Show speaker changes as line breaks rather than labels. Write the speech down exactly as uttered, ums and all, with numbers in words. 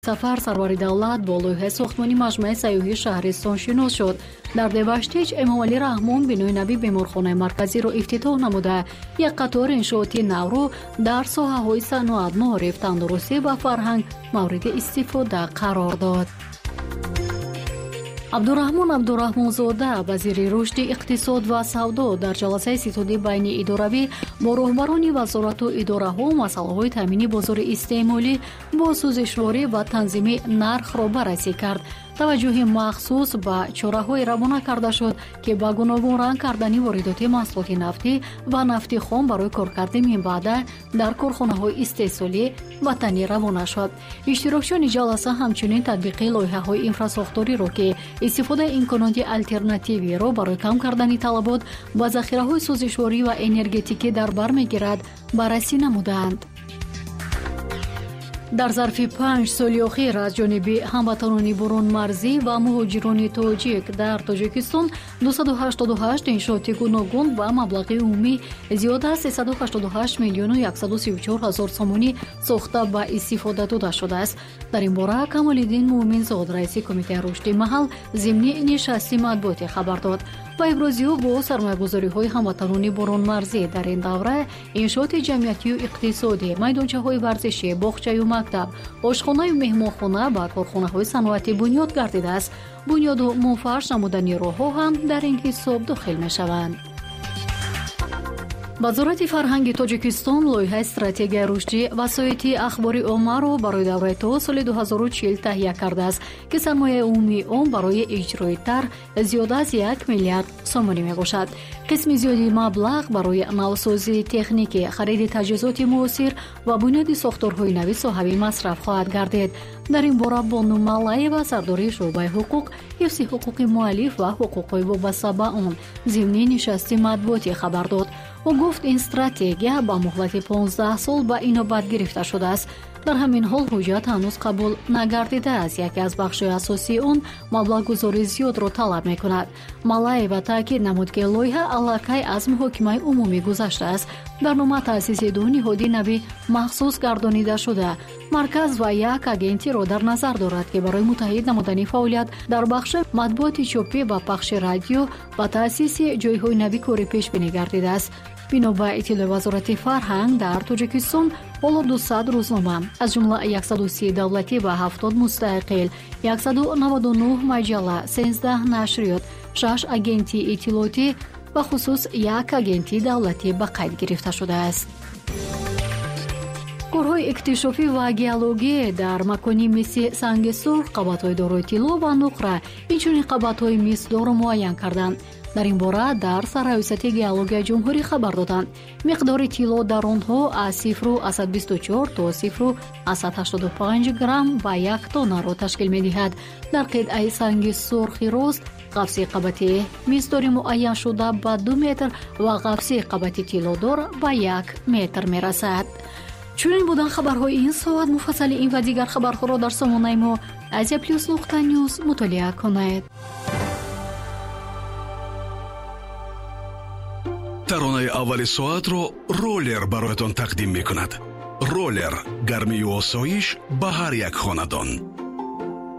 سفر سروری دولت با لوحه ساختمانی مجمع سیاحی شهرستان شناس شد. در دیوشتیج امام علی رحمان بنای نوی بیمارخانه مرکزی را افتتاح نموده یک قطار انشاءاتی نو را در ساحه‌های صنعت، معارف، تندرستی و فرهنگ مورد استفاده قرار داد. عبدالرحمن عبدالرحمنزاده وزیر رشد اقتصاد و سودا در جلسه ستاد بین اداروی با رهبران وزارت و اداره‌ها مسائل تامین بازار استعمالی با سوزشواری و تنظیم نرخ را بررسی کرد. توجه مخصوص به چاره‌های روانه کرده شد که با گوناگون رنگ کردن واردات محصولات نفتی و نفت خام برای کارکرد منبع در کارخانه‌های استحصالی وطنی روانه شد. اشتراکچیان جلسه همچنین تطبیق لایحه‌های انفراساختاری را که استفاده امکانات آلترناتیوی را برای کم کردن طلبات و ذخیره‌های سوزشواری و انرژتیکی در بر می‌گیرد بررسی نمودند. در ظرف پنج سال اخیر از جانب هموطنان برون مرزی و مهاجران تاجیک در تاجیکستان دویست و هشتاد و هشت انشاءات گوناگون و مبلغ عمومی زیاد از سیصد و هشتاد و هشت میلیون و صد و سی و چهار هزار سامانی ساخته و استفاده داده شده است. در این باره کمال‌الدین مومنزاد رئیس کمیته رشد محل ضمن نشست مطبوعاتی خبر داد و ابراز او با سرمایه‌گذاری‌های هموطنان برون مرزی در این دوره انشاءات جمعیتی و اقتصادی، میدانچه‌های ورزشی، باغچه و مکتب، آشخانه و مهمانخانه و کارخانه‌های صنعتی بنیاد گردیده است. بنیاد و منفعش نمودن راه‌ها هم در این حساب داخل می‌شوند. وزارت فرهنگ تاجیکستان لایحه استراتژی رشدی وسایط اخباری عامه را برای دوره تا سال دو هزار و چهل تهیه کرده است که سرمایه عمومی آن برای اجرای طرح زیاد از یک میلیارد سامانی میباشد. قسم زیادی مبلغ برای نوسازی تکنیکی، خرید تجهیزات معاصر و بنیاد ساختارهای نوی صاحب مصرف خواهد گردید. در این باره بانو ملایه سرداری شعبه حقوق، حفظ حقوق مؤلف و حقوق‌های وابسته به آن ضمن نشست مطبوعاتی خبر داد. او گفت این استراتژی با مهلت پانزده سال به اینابت گرفته شده است. در همین حال حجت هنوز قبول نگردیده است. یکی از بخش اساسی آن مبلغ گذاری زیاد را طلب می‌کند. ملایه تاکید نمود که لایحه علاقه از محاکمه عمومی گذشته است. در نام تأسیس دو نهاد نوی مخصوص گردانیده شده. مرکز و یک آژانسی را در نظر دارد که برای متحد نمودن فعالیت در بخش مطبوعات چاپی و پخش رادیو و تأسیس جای‌های نوی کاری پیش بینی گردیده است. بنا به اطلاع وزارت فرهنگ در تاجیکستان حالا دویست روزنامه از جمله صد و سی دولتی و هفتاد مستقل، صد و نود و نه مجله، سیزده نشریات، شش آژانسی اطلاعاتی و خصوص یک آژانسی دولتی به قید گرفته شده است. کارهای اکتشافی و گئولوژی در مکانی مثل سنگ سرخ، قبط‌های دارای طلا و نقره، اینچنین قبط‌های مسدار را معین کردند. در این باره در سرریاست گئولوژی جمهوری خبر دادند مقدار طلا در آنها از صفر و صد و بیست و چهار تا صفر و صد و هشتاد و پنج گرم و یک تن را تشکیل می‌دهد. در قطعه سنگ سرخ راست قفس قبطی مقدار معین شده به دو متر و قفس قبطی طلادار به یک متر می‌رسد. چون بودن خبرهای این ساعت، مفصل این و دیگر خبرها را در سامانه ما ازیا پلیس نقطه نیوز مطالعه کنید.
таронаи аввали соатро роллер бароятон тақдим мекунад. роллер гармию осоиш ба ҳар як хонадон.